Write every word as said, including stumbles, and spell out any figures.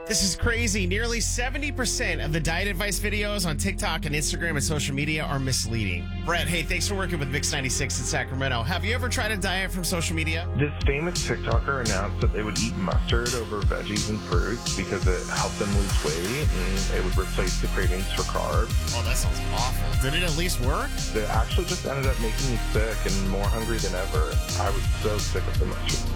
This is crazy. Nearly seventy percent of the diet advice videos on TikTok and Instagram and social media are misleading. Brett, hey, thanks for working with Mix ninety-six in Sacramento. Have you ever tried a diet from social media? This famous TikToker announced that they would eat mustard over veggies and fruits because it helped them lose weight and it would replace the cravings for carbs. Oh, that sounds awful. Did it at least work? It actually just ended up making me sick and more hungry than ever. I was so sick of the mustard.